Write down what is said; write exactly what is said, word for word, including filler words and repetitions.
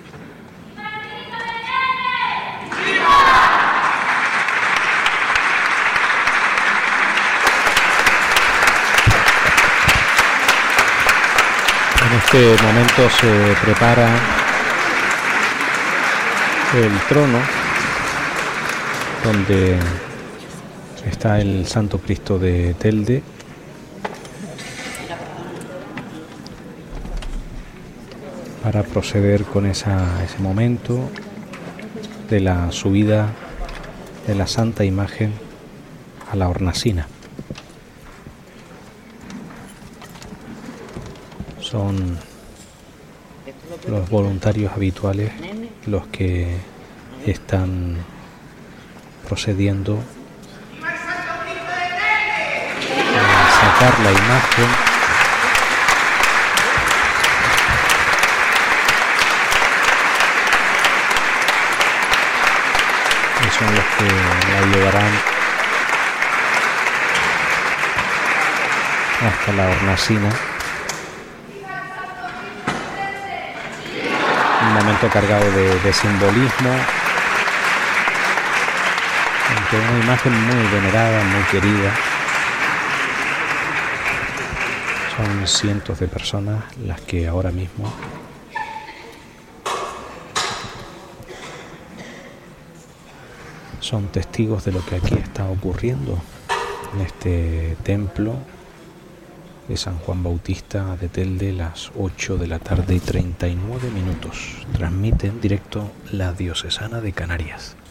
En este momento se prepara el trono donde está el Santo Cristo de Telde. Para proceder con esa, ese momento de la subida de la Santa Imagen a la hornacina. Son los voluntarios habituales los que están procediendo a sacar la imagen y son los que la llevarán hasta la hornacina. Un momento cargado de, de simbolismo, ante una imagen muy venerada, muy querida. Son cientos de personas las que ahora mismo son testigos de lo que aquí está ocurriendo en este templo de San Juan Bautista de Telde, las ocho de la tarde y treinta y nueve minutos. Transmite en directo la Diocesana de Canarias.